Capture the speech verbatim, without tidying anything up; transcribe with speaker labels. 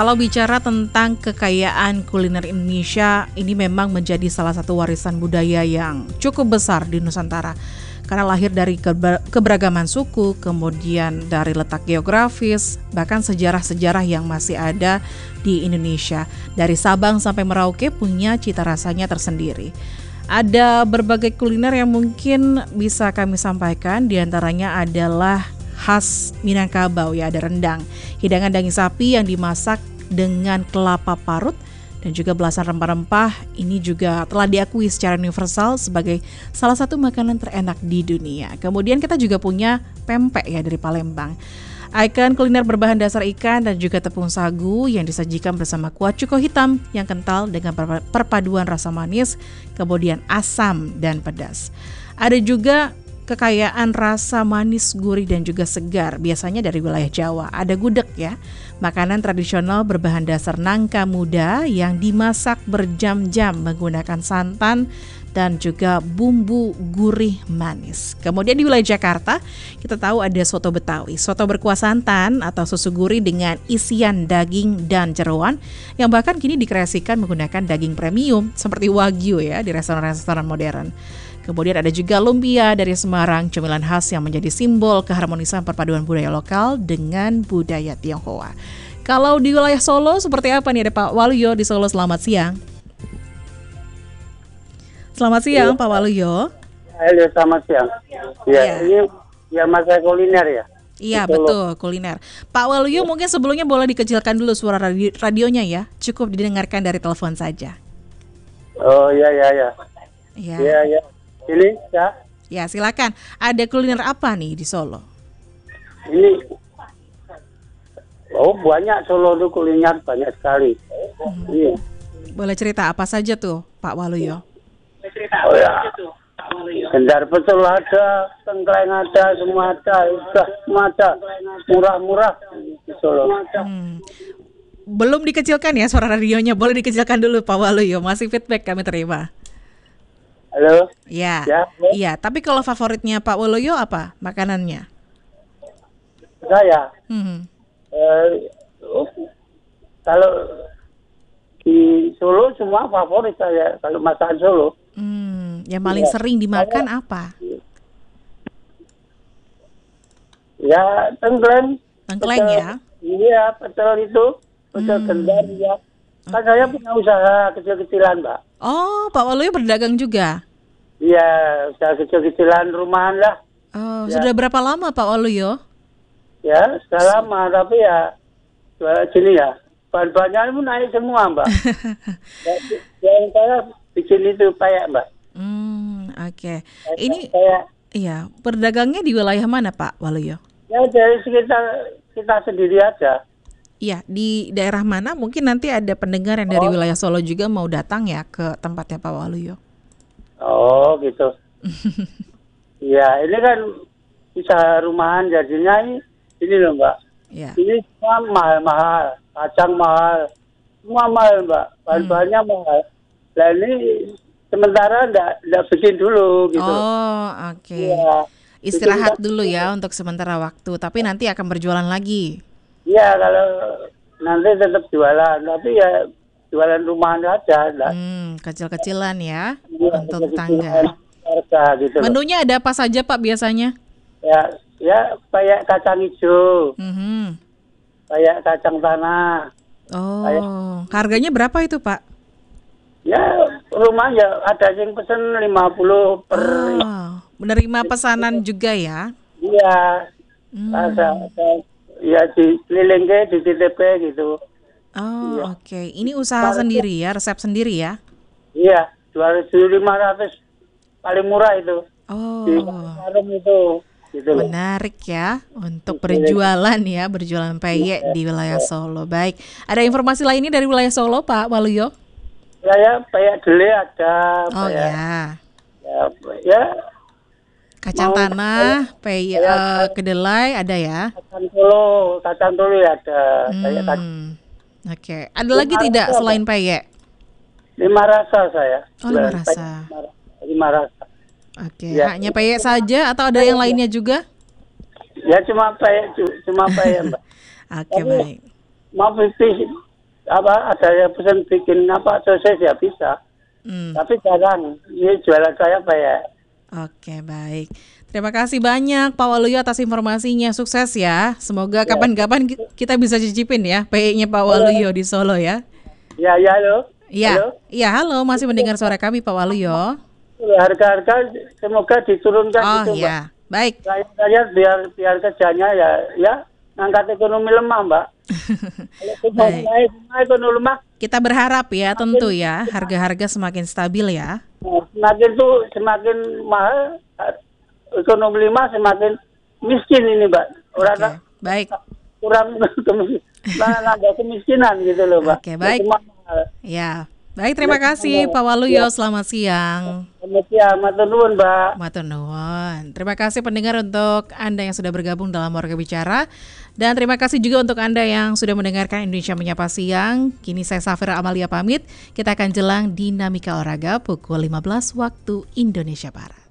Speaker 1: Kalau bicara tentang kekayaan kuliner Indonesia, ini memang menjadi salah satu warisan budaya yang cukup besar di Nusantara. Karena lahir dari keberagaman suku, kemudian dari letak geografis, bahkan sejarah-sejarah yang masih ada di Indonesia. Dari Sabang sampai Merauke punya cita rasanya tersendiri. Ada berbagai kuliner yang mungkin bisa kami sampaikan, diantaranya adalah khas Minangkabau, ya, ada rendang, hidangan daging sapi yang dimasak dengan kelapa parut dan juga belasan rempah-rempah. Ini juga telah diakui secara universal sebagai salah satu makanan terenak di dunia. Kemudian kita juga punya pempek, ya, dari Palembang. Ikon kuliner berbahan dasar ikan dan juga tepung sagu yang disajikan bersama kuah cuko hitam yang kental dengan perpaduan rasa manis, kemudian asam dan pedas. Ada juga kekayaan rasa manis, gurih dan juga segar, biasanya dari wilayah Jawa. Ada gudeg, ya, makanan tradisional berbahan dasar nangka muda yang dimasak berjam-jam menggunakan santan dan juga bumbu gurih manis. Kemudian di wilayah Jakarta, kita tahu ada soto Betawi, soto berkuah santan atau susu gurih dengan isian daging dan jeroan yang bahkan kini dikreasikan menggunakan daging premium seperti wagyu, ya, di restoran-restoran modern. Kemudian ada juga lumpia dari Semarang, cemilan khas yang menjadi simbol keharmonisan perpaduan budaya lokal dengan budaya Tionghoa. Kalau di wilayah Solo seperti apa nih? Ada Pak Waluyo di Solo, selamat siang. Selamat siang, ya, Pak Waluyo.
Speaker 2: Halo, selamat siang. Ya, ya. Ini ya masa kuliner, ya?
Speaker 1: Iya, betul, kuliner. Pak Waluyo, ya, mungkin sebelumnya boleh dikecilkan dulu suara radio, radionya, ya. Cukup didengarkan dari telepon saja.
Speaker 2: Oh, ya, ya, ya.
Speaker 1: Iya.
Speaker 2: Ya, ya. Ini, ya.
Speaker 1: Ya, silakan. Ada kuliner apa nih di Solo?
Speaker 2: Ini, oh, banyak Solo itu kuliner, banyak sekali.
Speaker 1: Hmm.
Speaker 2: Iya.
Speaker 1: Boleh cerita apa saja tuh, Pak Waluyo?
Speaker 2: Oh, ya. Gendar betul ada, tengkleng ada, semua ada, udah semua ada, murah-murah di Solo.
Speaker 1: Hmm. Belum dikecilkan, ya, suara radionya, boleh dikecilkan dulu Pak Waluyo, masih feedback kami terima.
Speaker 2: Halo.
Speaker 1: Ya,
Speaker 2: ya,
Speaker 1: iya. Tapi kalau favoritnya Pak Waluyo apa makanannya?
Speaker 2: Saya,
Speaker 1: hmm.
Speaker 2: eh, oh, kalau di Solo semua favorit saya. Kalau masakan Solo.
Speaker 1: Hmm, yang paling ya, sering dimakan saya, apa?
Speaker 2: Ya, tengkleng.
Speaker 1: Tengkleng, ya?
Speaker 2: Iya, pecel itu, pecel hmm. gendar, ya. Kan okay. Saya punya usaha kecil-kecilan, Mbak.
Speaker 1: Oh, Pak Waluyo berdagang juga?
Speaker 2: Iya, usaha kecil-kecilan rumahan lah.
Speaker 1: Oh,
Speaker 2: ya.
Speaker 1: Sudah berapa lama Pak Waluyo?
Speaker 2: Ya, sudah lama, tapi ya, sini ya, bahan-bahannya pun naik semua, Mbak. Yang saya bikin itu payak, Mbak.
Speaker 1: Hmm, oke. Okay. Ini,
Speaker 2: payak.
Speaker 1: Iya, berdagangnya di wilayah mana Pak Waluyo?
Speaker 2: Ya, dari sekitar kita sendiri aja.
Speaker 1: Iya, di daerah mana? Mungkin nanti ada pendengar yang dari
Speaker 2: oh.
Speaker 1: wilayah Solo juga mau datang, ya, ke tempatnya Pak Waluyo.
Speaker 2: Oh, gitu. Iya, ini kan usaha rumahan, jadinya ini, ini loh, Mbak.
Speaker 1: Ya.
Speaker 2: Ini semua mahal-mahal, kacang mahal, semua mahal, Mbak. Bahan-bahannya hmm. mahal. Nah, ini sementara enggak, enggak bikin dulu, gitu.
Speaker 1: Oh, oke. Okay. Ya. Istirahat bikin dulu, ya, untuk sementara waktu, tapi nanti akan berjualan lagi.
Speaker 2: Iya, kalau nanti tetap jualan, tapi ya jualan rumahan aja.
Speaker 1: Hmm, kecil-kecilan, ya,
Speaker 2: ya
Speaker 1: untuk tetangga.
Speaker 2: Gitu
Speaker 1: menunya ada apa saja Pak biasanya?
Speaker 2: Ya, ya kayak kacang hijau,
Speaker 1: mm-hmm.
Speaker 2: kayak kacang tanah.
Speaker 1: Oh,
Speaker 2: kayak...
Speaker 1: harganya berapa itu Pak?
Speaker 2: Ya, rumah ya ada yang pesen lima puluh per.
Speaker 1: Oh, menerima pesanan juga, ya?
Speaker 2: Iya,
Speaker 1: hmm.
Speaker 2: ada, ada. Ya di keliling ke di T T P gitu.
Speaker 1: Oh, ya. Oke. Okay. Ini usaha Maret, sendiri, ya, resep sendiri, ya?
Speaker 2: Iya, dua ribu lima ratus paling murah itu.
Speaker 1: Oh.
Speaker 2: Di warung itu. Gitu.
Speaker 1: Menarik, ya, untuk berjualan, ya, berjualan peyek ya, di wilayah ya. Solo. Baik. Ada informasi lainnya dari wilayah Solo, Pak Waluyo?
Speaker 2: Ya, ya, peyek dele ada.
Speaker 1: Oh,
Speaker 2: peyek,
Speaker 1: ya.
Speaker 2: Ya, ya.
Speaker 1: Kacang mau, tanah, peyek uh, kedelai ada, ya?
Speaker 2: Kacang tolo, kacang tolo ada.
Speaker 1: Hmm.
Speaker 2: Peyek
Speaker 1: Oke. Okay. Ada lima lagi tidak rasa, selain peyek?
Speaker 2: Lima rasa saya.
Speaker 1: Oh, lima rasa.
Speaker 2: Lima rasa.
Speaker 1: Oke. Okay. Ya. Hanya peyek saja atau ada yang lainnya juga?
Speaker 2: Ya cuma peyek, cuma peyek, Mbak.
Speaker 1: Oke, okay, baik.
Speaker 2: Mau pipih apa ada yang pesan bikin apa sosis ya bisa.
Speaker 1: Hmm.
Speaker 2: Tapi jarang. Ini jualan saya apa ya?
Speaker 1: Oke, baik. Terima kasih banyak Pak Waluyo atas informasinya. Sukses ya. Semoga kapan-kapan ki- kita bisa cicipin ya P E-nya Pak Waluyo di Solo ya.
Speaker 2: Ya, ya, halo.
Speaker 1: Iya,
Speaker 2: Halo.
Speaker 1: iya halo, masih mendengar suara kami Pak Waluyo.
Speaker 2: Harga-harga semoga diturunkan
Speaker 1: Oh
Speaker 2: gitu, Mbak.
Speaker 1: iya, baik.
Speaker 2: Saya biar biar kerjanya ya ya ngangkat ekonomi lemah, Mbak. Kalau ekonomi
Speaker 1: Baik.
Speaker 2: naik, naik ekonomi lemah,
Speaker 1: Kita berharap ya tentu ya harga-harga semakin stabil ya.
Speaker 2: nah, semakin tuh semakin mahal ekonomi lemah semakin miskin ini, Mbak. Orang
Speaker 1: Oke, baik.
Speaker 2: kurang nambah kemiskinan gitu loh, Mbak.
Speaker 1: Oke, baik.
Speaker 2: Semua mahal.
Speaker 1: Ya, baik. Terima kasih Pak Waluyo. Selamat siang.
Speaker 2: Selamat siang, matur nuwun, Mbak.
Speaker 1: Matur nuwun. Terima kasih pendengar untuk Anda yang sudah bergabung dalam Warga Bicara. Dan terima kasih juga untuk Anda yang sudah mendengarkan Indonesia Menyapa Siang. Kini saya Safira Amalia pamit. Kita akan jelang dinamika olahraga pukul lima belas waktu Indonesia Barat.